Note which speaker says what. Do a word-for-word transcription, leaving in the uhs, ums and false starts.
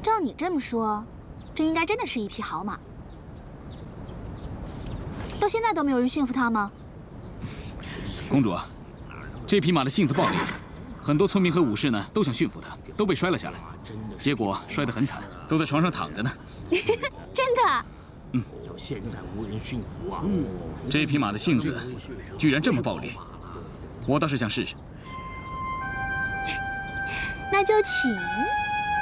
Speaker 1: 照你这么说，这应该真的是一匹好马。到现在都没有人驯服它吗？
Speaker 2: 公主啊，这匹马的性子暴烈，很多村民和武士呢都想驯服它，都被摔了下来，结果摔得很惨，都在床上躺着呢。
Speaker 1: 真的？
Speaker 2: 嗯。
Speaker 3: 到现在无人驯服啊！
Speaker 2: 嗯，这匹马的性子居然这么暴烈，我倒是想试试。
Speaker 1: 那就请。